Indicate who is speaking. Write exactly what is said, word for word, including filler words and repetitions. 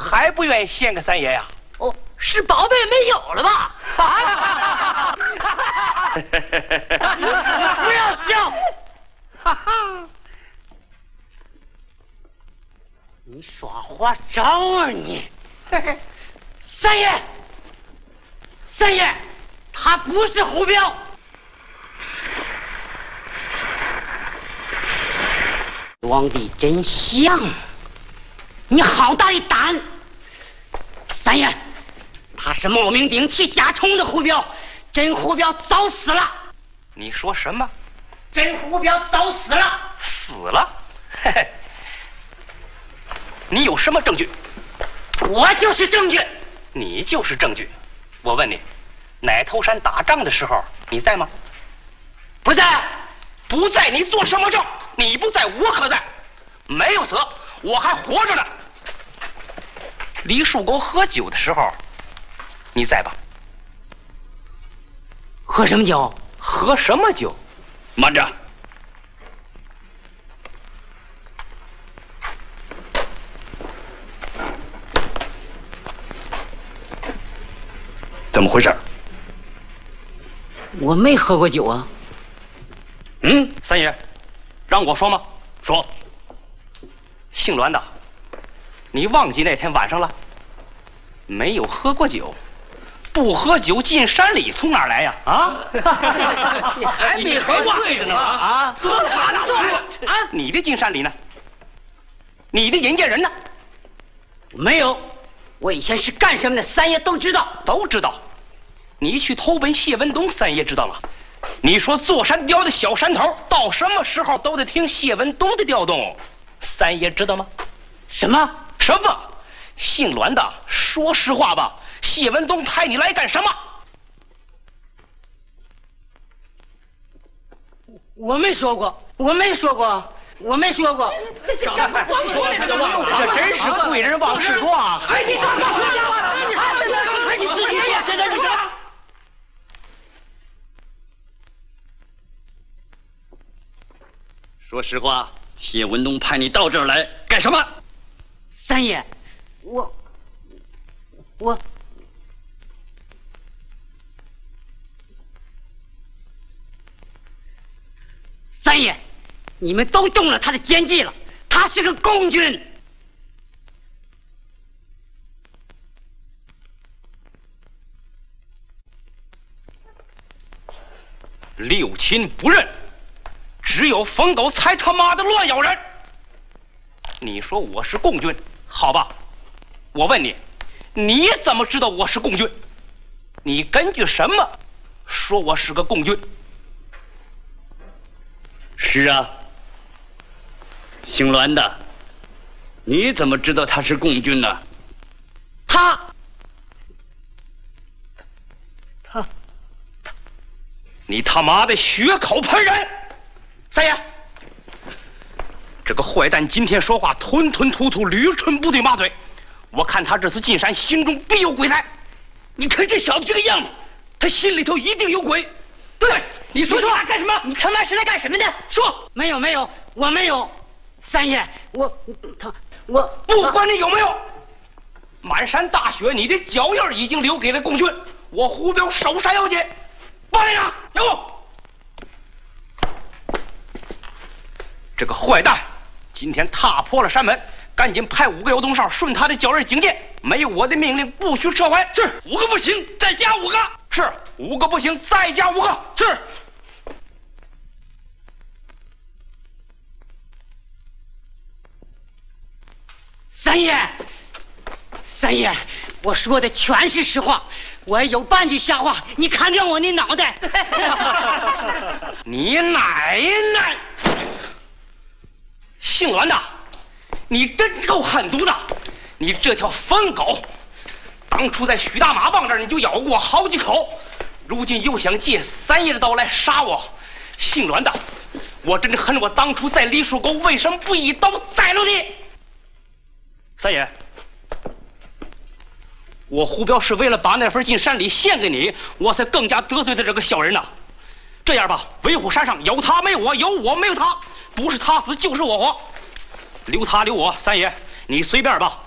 Speaker 1: 还不愿意献给三爷呀？
Speaker 2: 哦，是宝贝没有了吧？
Speaker 1: 啊！
Speaker 2: 不要笑！
Speaker 1: 哈哈！
Speaker 2: 你耍花招啊你！三爷，三爷，他不是胡彪。装的真像，你好大的胆！三爷，他是冒名顶替假充的胡彪，真胡彪早死了。
Speaker 1: 你说什么？
Speaker 2: 真胡彪早死了？
Speaker 1: 死了？嘿嘿。你有什么证据？
Speaker 2: 我就是证据。
Speaker 1: 你就是证据。我问你，奶头山打仗的时候你在吗？
Speaker 2: 不在。
Speaker 1: 不在，你做什么证？你不在，我可在。没有死，我还活着呢。李树沟喝酒的时候你在吧？
Speaker 2: 喝什么酒？
Speaker 1: 喝什么酒？
Speaker 3: 慢着！怎么回事？
Speaker 2: 我没喝过酒啊。
Speaker 1: 嗯，三爷，让我说吗？
Speaker 3: 说。
Speaker 1: 姓栾的，你忘记那天晚上了？没有喝过酒，不喝酒进山里从哪儿来呀？啊！
Speaker 2: 你还没喝过
Speaker 1: 对着呢啊！多话了，啊！你的进山里呢？你的引荐人呢？
Speaker 2: 没有，我以前是干什么的，三爷都知道，
Speaker 1: 都知道。你去投奔谢文东，三爷知道了。你说坐山雕的小山头，到什么时候都得听谢文东的调动，三爷知道吗？
Speaker 2: 什么
Speaker 1: 什么？姓栾的，说实话吧，谢文东派你来干什么？
Speaker 2: 我没说过，我没说过，我没说过。
Speaker 1: 说他就忘了，这真是贵人忘事多。
Speaker 2: 哎，你刚才说的话，你还刚才你自己也现在你干嘛？
Speaker 3: 说实话，谢文东派你到这儿来干什么？
Speaker 2: 三爷，我我三爷，你们都中了他的奸计了，他是个共军。
Speaker 1: 六亲不认，只有疯狗才他妈的乱咬人。你说我是共军，好吧，我问你，你怎么知道我是共军？你根据什么说我是个共军？
Speaker 3: 是啊，姓栾的，你怎么知道他是共军呢？
Speaker 2: 他他
Speaker 1: 他你他妈的血口喷人！三爷，这个坏蛋今天说话吞吞吐吐，驴唇不对马嘴，我看他这次进山心中必有鬼才。
Speaker 3: 你看这小子这个样子，他心里头一定有鬼。
Speaker 1: 对，你说说
Speaker 2: 他干什么？你他妈是来干什么的？
Speaker 1: 说。
Speaker 2: 没有没有，我没有。三爷，我他我
Speaker 1: 不管你有没有，满山大雪，你的脚印已经留给了共军，我胡彪守山要紧。报连长，有。这个坏蛋今天踏破了山门，赶紧派五个游动哨顺他的脚印警戒，没有我的命令不许撤回。
Speaker 3: 是，五个不行，再加五个。
Speaker 1: 是，五个不行，再加五个。
Speaker 3: 是。
Speaker 2: 三爷，三爷，我说的全是实话，我有半句瞎话，你砍掉我的脑袋。
Speaker 1: 你奶奶！姓栾的，你真够狠毒的！你这条疯狗，当初在许大马棒这儿你就咬过我好几口，如今又想借三爷的刀来杀我。姓栾的，我真恨我当初在梨树沟为什么不一刀宰了你。三爷，我胡彪是为了把那份进山里献给你，我才更加得罪的这个小人呐。这样吧，维护山上有他没有我，有我没有他，不是他死就是我活，留他留我，三爷你随便吧。